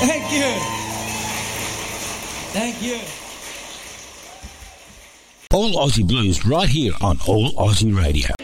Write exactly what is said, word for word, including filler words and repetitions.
Thank you. Thank you. All Aussie Blues right here on All Aussie Radio.